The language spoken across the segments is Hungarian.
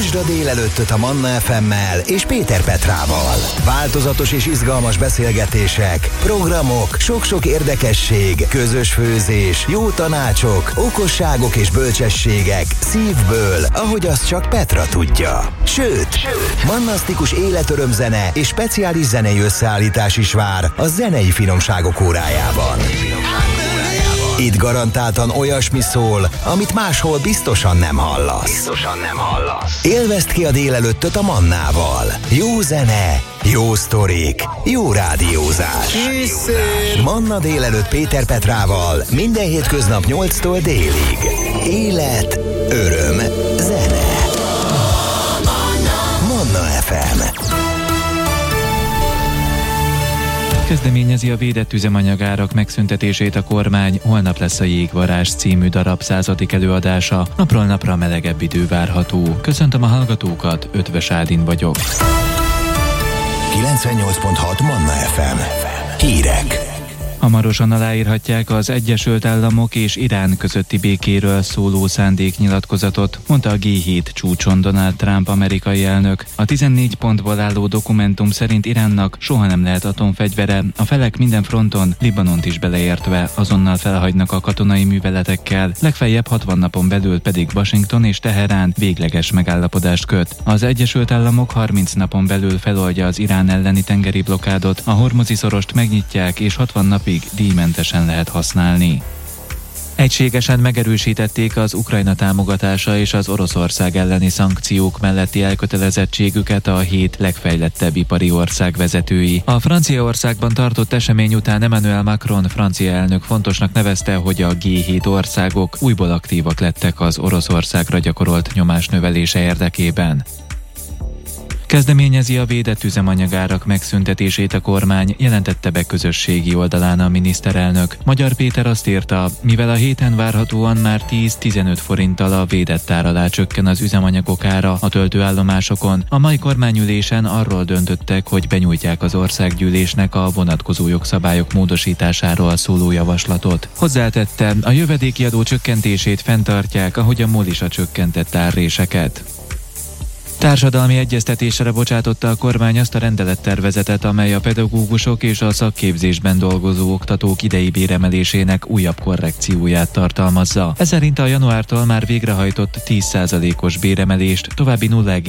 Töltsd a délelőttöt a Manna FM-mel és Péter Petrával. Változatos és izgalmas beszélgetések, programok, sok-sok érdekesség, közös főzés, jó tanácsok, okosságok és bölcsességek szívből, ahogy azt csak Petra tudja. Sőt, mannasztikus életörömzene és speciális zenei összeállítás is vár a zenei finomságok órájában. Itt garantáltan olyasmi szól, amit máshol biztosan nem hallasz. Élvezd ki a délelőttöt a Mannával. Jó zene, jó sztorik, jó rádiózás. Manna délelőtt Péter Petrával minden hétköznap 8-tól délig. Élet, öröm, zene. Manna FM. Kezdeményezi a védett üzemanyagárak megszüntetését a kormány, holnap lesz a Jégvarázs című darab 100. előadása, napról napra melegebb idő várható. Köszöntöm a hallgatókat, Ötvös Ádin vagyok. 98.6 Manna FM. Hírek. Hamarosan aláírhatják az Egyesült Államok és Irán közötti békéről szóló szándéknyilatkozatot, mondta a G7 csúcson Donald Trump amerikai elnök. A 14 pontból álló dokumentum szerint Iránnak soha nem lehet atomfegyvere, a felek minden fronton, Libanont is beleértve, azonnal felhagynak a katonai műveletekkel, legfeljebb 60 napon belül pedig Washington és Teherán végleges megállapodást köt. Az Egyesült Államok 30 napon belül feloldja az Irán elleni tengeri blokkádot, a Hormuzi szorost megnyitják és 60 napig díjmentesen lehet használni. Egységesen megerősítették az Ukrajna támogatása és az Oroszország elleni szankciók melletti elkötelezettségüket a 7 legfejlettebb ipari ország vezetői. A Franciaországban tartott esemény után Emmanuel Macron francia elnök fontosnak nevezte, hogy a G7 országok újból aktívak lettek az Oroszországra gyakorolt nyomás növelése érdekében. Kezdeményezi a védett üzemanyagárak megszüntetését a kormány, jelentette be közösségi oldalán a miniszterelnök. Magyar Péter azt írta, mivel a héten várhatóan már 10-15 forinttal a védett ár alá csökken az üzemanyagok ára a töltőállomásokon, a mai kormányülésen arról döntöttek, hogy benyújtják az országgyűlésnek a vonatkozó jogszabályok módosításáról szóló javaslatot. Hozzátette, a jövedéki adó csökkentését fenntartják, ahogy a MOL is a csökkentett árréseket. Társadalmi egyeztetésre bocsátotta a kormány azt a rendelettervezetet, amely a pedagógusok és a szakképzésben dolgozó oktatók idei béremelésének újabb korrekcióját tartalmazza. Ez szerint a januártól már végrehajtott 10%-os béremelést további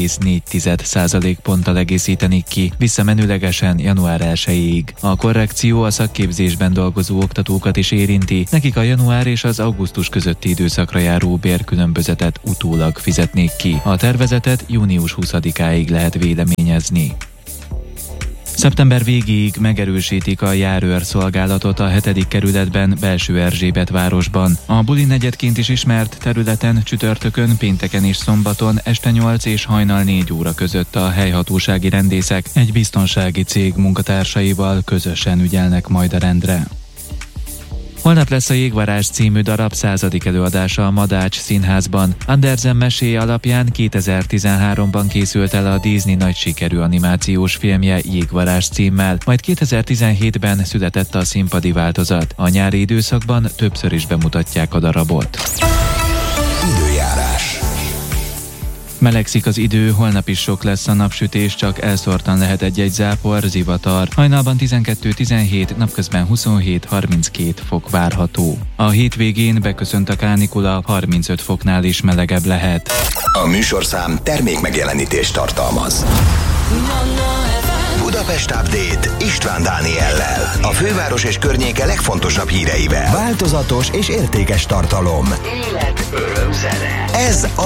0,4% ponttal egészítenik ki, visszamenőlegesen január 1-ig. A korrekció a szakképzésben dolgozó oktatókat is érinti, nekik a január és az augusztus közötti időszakra járó bérkülönbözetet utólag fizetnék ki. A tervezetet június 20-áig lehet véleményezni. Szeptember végéig megerősítik a járőrszolgálatot a 7. kerületben, Belső-Erzsébet városban. A Buli negyedként is ismert területen csütörtökön, pénteken és szombaton este 8 és hajnal 4 óra között a helyhatósági rendészek egy biztonsági cég munkatársaival közösen ügyelnek majd a rendre. Holnap lesz a Jégvarázs című darab 100. előadása a Madács Színházban. Andersen meséje alapján 2013-ban készült el a Disney nagy sikerű animációs filmje Jégvarázs címmel, majd 2017-ben született a színpadi változat. A nyári időszakban többször is bemutatják a darabot. Időjárás. Melegszik az idő, holnap is sok lesz a napsütés, csak elszórtan lehet egy-egy zápor, zivatar. Hajnalban 12-17, napközben 27-32 fok várható. A hétvégén beköszönt a kánikula, 35 foknál is melegebb lehet. A műsorszám termékmegjelenítést tartalmaz. Budapest Update István Dániellel. A főváros és környéke legfontosabb híreivel. Változatos és értékes tartalom. Élet, öröm, zene. Ez a